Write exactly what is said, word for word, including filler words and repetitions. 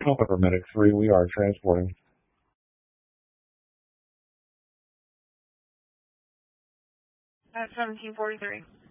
Alpha Medic three, we are transporting. At seventeen forty-three.